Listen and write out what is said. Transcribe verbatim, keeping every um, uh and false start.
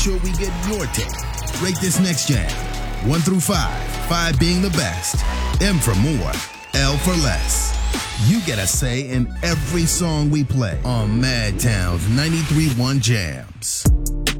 sure we get your take. Rate this next jam. One through five. Five being the best. M for more. L for less. You get a say in every song we play on Madtown's ninety-three point one Jams.